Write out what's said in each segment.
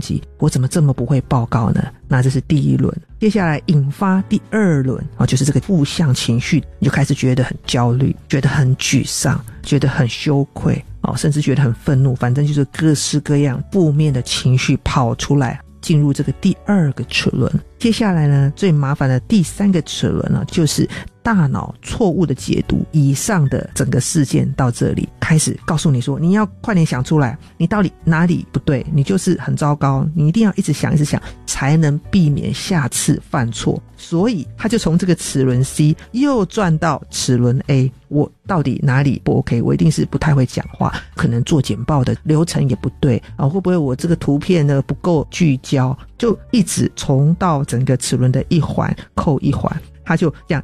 击，我怎么这么不会报告呢？那这是第一轮。接下来引发第二轮就是这个负向情绪，你就开始觉得很焦虑，觉得很沮丧，觉得很羞愧甚至觉得很愤怒，反正就是各式各样负面的情绪跑出来，进入这个第二个齿轮。接下来呢，最麻烦的第三个齿轮呢，就是大脑错误的解读以上的整个事件到这里，开始告诉你说你要快点想出来，你到底哪里不对，你就是很糟糕，你一定要一直想一直想，才能避免下次犯错。所以他就从这个齿轮 C 又转到齿轮 A， 我到底哪里不 OK？ 我一定是不太会讲话，可能做简报的流程也不对会不会我这个图片呢不够聚焦，就一直从到整个齿轮的一环扣一环，它就这样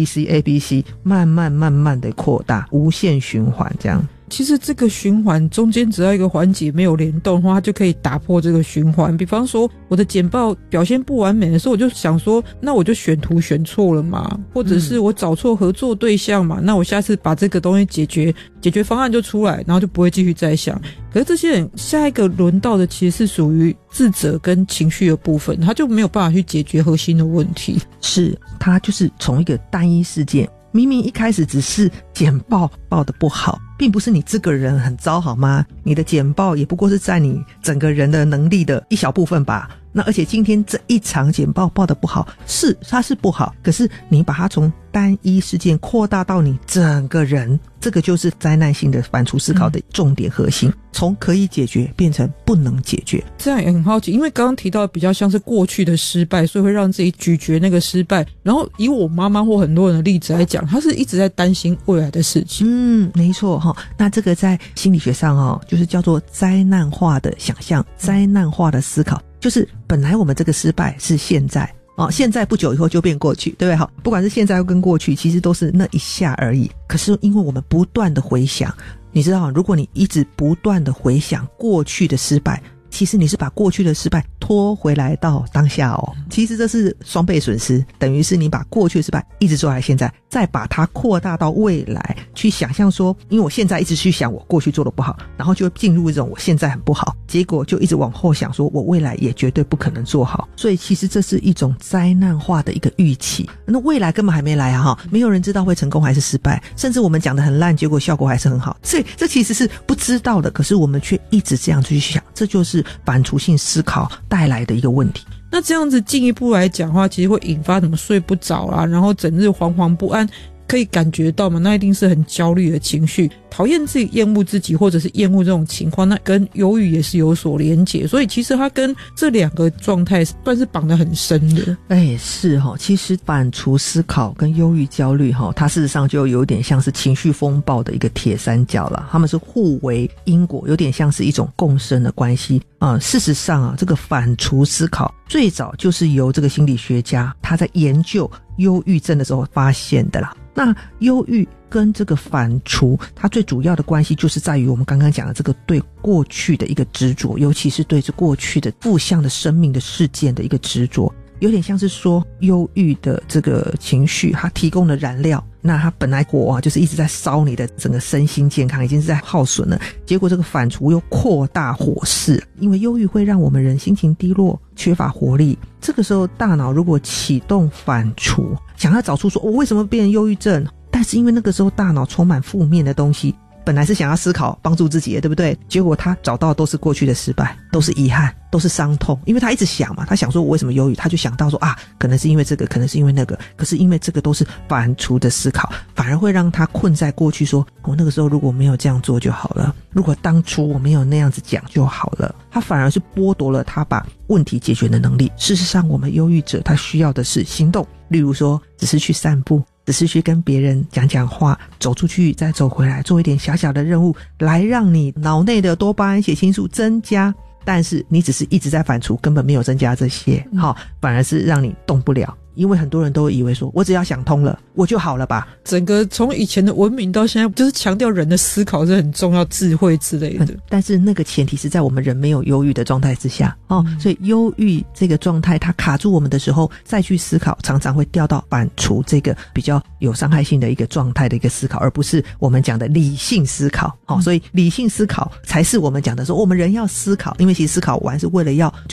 ABC 慢慢的扩大，无限循环这样。 其实这个循环中间只要一个环节没有联动的话，它就可以打破这个循环。比方说我的简报表现不完美的时候，我就想说那我就选图选错了嘛，或者是我找错合作对象嘛，那我下次把这个东西解决方案就出来，然后就不会继续再想。可是这些人下一个轮到的其实是属于自责跟情绪的部分，他就没有办法去解决核心的问题。 是他就是从一个单一事件，明明一开始只是简报报得不好，并不是你这个人很糟好吗？你的简报也不过是在你整个人的能力的一小部分吧。那而且今天这一场简报报得不好，它是不好，可是你把它从单一事件扩大到你整个人，这个就是灾难性的反刍思考的重点核心，从可以解决变成不能解决。 这样也很好奇，因为刚刚提到比较像是过去的失败，所以会让自己咀嚼那个失败，然后以我妈妈或很多人的例子来讲，她是一直在担心未来的事情。 没错那这个在心理学上就是叫做灾难化的想象，灾难化的思考，就是本来我们这个失败是现在现在不久以后就变过去，对不对？不管是现在跟过去，其实都是那一下而已。可是因为我们不断的回想，你知道如果你一直不断的回想过去的失败，其实你是把过去的失败拖回来到当下其实这是双倍损失，等于是你把过去的失败一直做来现在，再把它扩大到未来，去想象说因为我现在一直去想我过去做得不好，然后就进入一种我现在很不好，结果就一直往后想说我未来也绝对不可能做好。所以其实这是一种灾难化的一个预期，那未来根本还没来没有人知道会成功还是失败，甚至我们讲得很烂，结果效果还是很好，所以这其实是不知道的，可是我们却一直这样去想，这就是反刍性思考带来的一个问题。 那这样子进一步来讲的话，其实会引发什么睡不着啦，然后整日惶惶不安，可以感觉到嘛，那一定是很焦虑的情绪，讨厌自己，厌恶自己，或者是厌恶这种情况，那跟忧郁也是有所连结，所以其实它跟这两个状态算是绑得很深的。 是其实反刍思考跟忧郁焦虑它事实上就有点像是情绪风暴的一个铁三角了，他们是互为因果，有点像是一种共生的关系事实上这个反刍思考最早就是由这个心理学家他在研究忧郁症的时候发现的啦。那忧郁跟这个反刍它最主要的关系就是在于我们刚刚讲的这个对过去的一个执着，尤其是对这过去的负向的生命的事件的一个执着，有点像是说忧郁的这个情绪它提供了燃料，那它本来火就是一直在烧你的整个身心健康，已经是在耗损了，结果这个反刍又扩大火势，因为忧郁会让我们人心情低落，缺乏活力，这个时候大脑如果启动反刍，想要找出说我为什么变成忧郁症，但是因为那个时候大脑充满负面的东西，本来是想要思考帮助自己的，对不对？结果他找到都是过去的失败，都是遗憾，都是伤痛，因为他一直想嘛，他想说我为什么忧郁，他就想到说可能是因为这个，可能是因为那个，可是因为这个都是反刍的思考，反而会让他困在过去，说我那个时候如果没有这样做就好了，如果当初我没有那样子讲就好了，他反而是剥夺了他把问题解决的能力。事实上我们忧郁者他需要的是行动，例如说只是去散步，只是去跟别人讲讲话，走出去再走回来，做一点小小的任务来让你脑内的多巴胺血清素增加，但是你只是一直在反刍，根本没有增加这些反而是让你动不了。因为很多人都以为说我只要想通了我就好了吧， 整个从以前的文明到现在就是强调人的思考是很重要，智慧之类的但是那个前提是在我们人没有忧郁的状态之下所以忧郁这个状态它卡住我们的时候，再去思考常常会掉到反刍这个比较有伤害性的一个状态的一个思考，而不是我们讲的理性思考所以理性思考才是我们讲的说我们人要思考，因为其实思考完是为了要